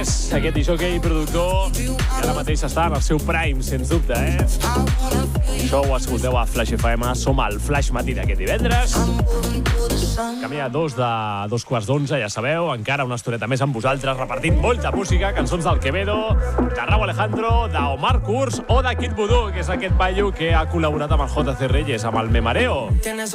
Vallès, aquest disjockey i productor, que ara mateix està en el seu prime, sens dubte, Això ho escolteu a Flash FM. Som al Flash Matí d'aquest divendres. Camí a dos quarts d'11, ja sabeu. Encara una estoneta més amb vosaltres, repartint molta música, cançons del Quevedo, de Rauw Alejandro, d'Omar Kurz o de Kid Voodoo, que és aquest paio que ha col·laborat amb el JC Reyes, amb el Me Mareo.